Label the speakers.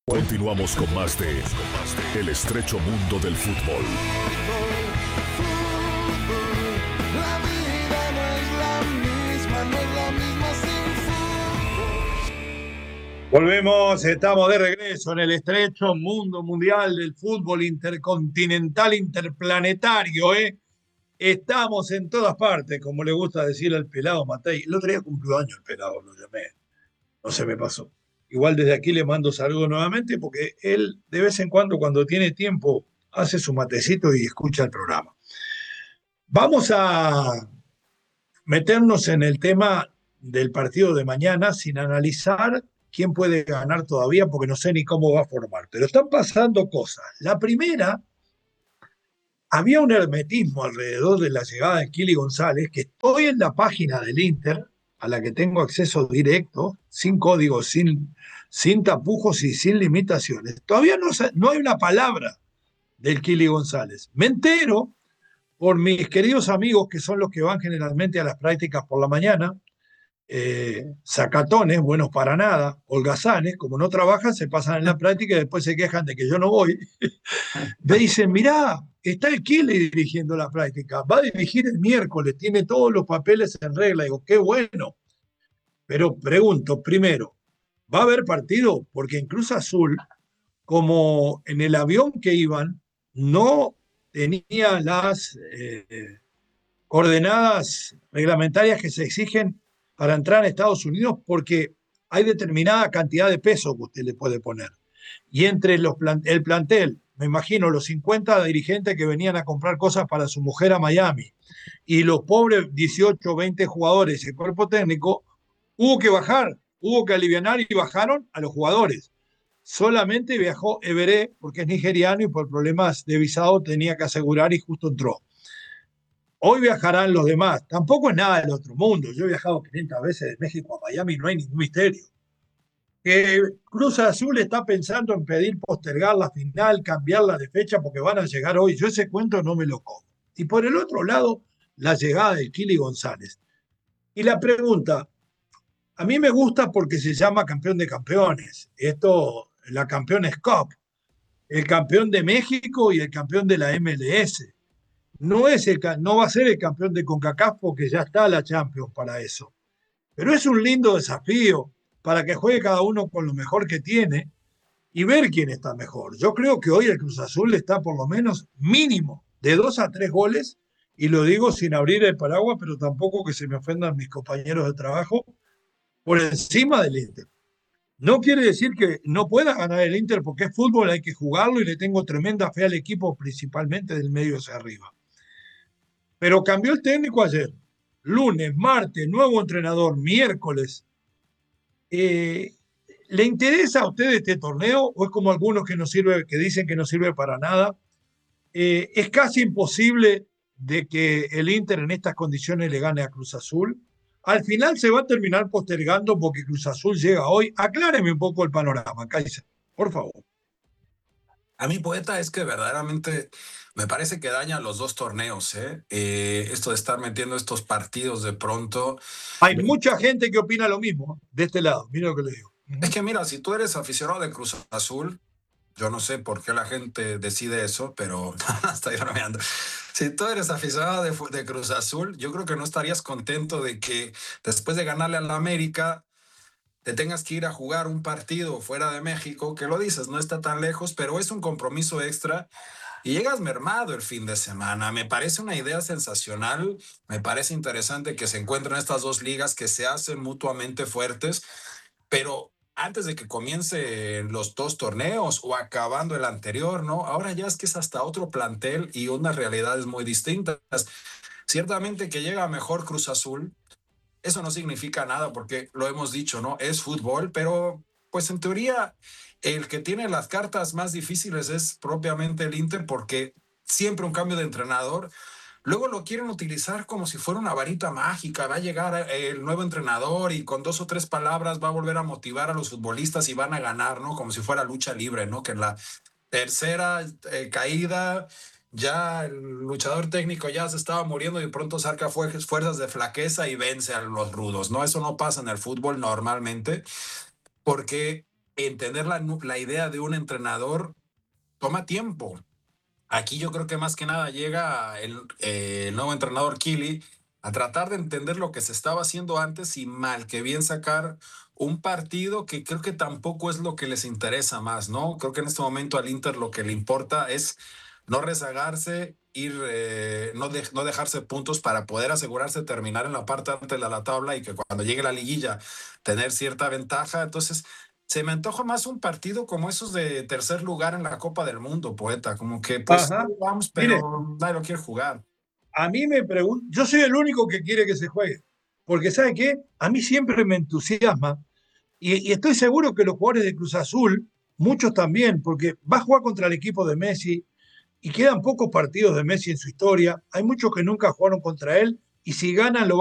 Speaker 1: Continuamos con más de El estrecho mundo del fútbol.
Speaker 2: La vida no es la misma sin fútbol.
Speaker 3: Volvemos, estamos de regreso en el estrecho mundo mundial del fútbol intercontinental, interplanetario, ¿eh? Estamos en todas partes, como le gusta decir al pelado Matei. El otro día cumplió años el pelado, lo llamé. No se me pasó. Igual desde aquí le mando saludos nuevamente porque él de vez en cuando tiene tiempo, hace su matecito y escucha el programa. Vamos a meternos en el tema del partido de mañana sin analizar quién puede ganar todavía porque no sé ni cómo va a formar. Pero están pasando cosas. La primera, había un hermetismo alrededor de la llegada de Kili González, que estoy en la página del Inter, a la que tengo acceso directo, sin código, sin tapujos y sin limitaciones. Todavía no hay una palabra del Kili González. Me entero por mis queridos amigos, que son los que van generalmente a las prácticas por la mañana, sacatones, buenos para nada, holgazanes, como no trabajan, se pasan en la práctica y después se quejan de que yo no voy. Me dicen, mirá, está el Kili dirigiendo la práctica, va a dirigir el miércoles, tiene todos los papeles en regla. Digo, qué bueno. Pero pregunto, primero, ¿va a haber partido? Porque en Cruz Azul, como en el avión que iban, no tenía las coordenadas reglamentarias que se exigen para entrar a Estados Unidos, porque hay determinada cantidad de peso que usted le puede poner. Y entre el plantel, me imagino los 50 dirigentes que venían a comprar cosas para su mujer a Miami, y los pobres 18, 20 jugadores y el cuerpo técnico, hubo que bajar, hubo que alivianar y bajaron a los jugadores. Solamente viajó Everé, porque es nigeriano y por problemas de visado tenía que asegurar y justo entró. Hoy viajarán los demás. Tampoco es nada del otro mundo. Yo he viajado 500 veces de México a Miami, no hay ningún misterio. Que Cruz Azul está pensando en pedir postergar la final, cambiarla de fecha porque van a llegar hoy. Yo ese cuento no me lo como. Y por el otro lado, la llegada de Kili González. Y la pregunta, a mí me gusta porque se llama campeón de campeones. Esto, la Campeones Cup. El campeón de México y el campeón de la MLS. No va a ser el campeón de CONCACAF porque ya está la Champions para eso. Pero es un lindo desafío para que juegue cada uno con lo mejor que tiene y ver quién está mejor. Yo creo que hoy el Cruz Azul está por lo menos mínimo de 2 a 3 goles, y lo digo sin abrir el paraguas, pero tampoco que se me ofendan mis compañeros de trabajo, por encima del Inter. No quiere decir que no pueda ganar el Inter porque es fútbol, hay que jugarlo y le tengo tremenda fe al equipo, principalmente del medio hacia arriba. Pero cambió el técnico ayer, lunes, martes, nuevo entrenador, miércoles. ¿Le interesa a usted este torneo o es como algunos que no sirve, que dicen que no sirve para nada? Es casi imposible de que el Inter en estas condiciones le gane a Cruz Azul. Al final se va a terminar postergando porque Cruz Azul llega hoy. Acláreme un poco el panorama, Kaiser, por favor.
Speaker 4: A mí, poeta, es que verdaderamente me parece que daña los dos torneos, ¿eh? Esto de estar metiendo estos partidos de pronto.
Speaker 3: Hay mucha gente que opina lo mismo de este lado, mira lo que le digo.
Speaker 4: Es que mira, si tú eres aficionado de Cruz Azul, yo no sé por qué la gente decide eso, pero estoy bromeando. Si tú eres aficionado de Cruz Azul, yo creo que no estarías contento de que después de ganarle a la América te tengas que ir a jugar un partido fuera de México, que lo dices, no está tan lejos, pero es un compromiso extra y llegas mermado el fin de semana. Me parece una idea sensacional, me parece interesante que se encuentren estas dos ligas que se hacen mutuamente fuertes, pero antes de que comiencen los dos torneos o acabando el anterior, ¿no? Ahora ya es que es hasta otro plantel y unas realidades muy distintas. Ciertamente que llega mejor Cruz Azul, eso no significa nada porque lo hemos dicho, ¿no? Es fútbol, pero pues en teoría el que tiene las cartas más difíciles es propiamente el Inter porque siempre un cambio de entrenador. Luego lo quieren utilizar como si fuera una varita mágica. Va a llegar el nuevo entrenador y con 2 o 3 palabras va a volver a motivar a los futbolistas y van a ganar, ¿no? Como si fuera lucha libre, ¿no? Que en la tercera caída ya el luchador técnico ya se estaba muriendo y de pronto saca fuerzas de flaqueza y vence a los rudos, ¿no? Eso no pasa en el fútbol normalmente porque entender la idea de un entrenador toma tiempo. Aquí yo creo que más que nada llega el nuevo entrenador Kili a tratar de entender lo que se estaba haciendo antes y mal que bien sacar un partido que creo que tampoco es lo que les interesa más, ¿no? Creo que en este momento al Inter lo que le importa es no rezagarse, no dejarse puntos para poder asegurarse de terminar en la parte alta de la tabla y que cuando llegue la liguilla tener cierta ventaja. Entonces, se me antoja más un partido como esos de tercer lugar en la Copa del Mundo, poeta, como que pues
Speaker 3: Ajá.
Speaker 4: vamos,
Speaker 3: Mire,
Speaker 4: pero nadie lo quiere jugar.
Speaker 3: a mí me pregunto, yo soy el único que quiere que se juegue, porque ¿sabe qué? A mí siempre me entusiasma y estoy seguro que los jugadores de Cruz Azul, muchos también, porque va a jugar contra el equipo de Messi y quedan pocos partidos de Messi en su historia, hay muchos que nunca jugaron contra él y si ganan lo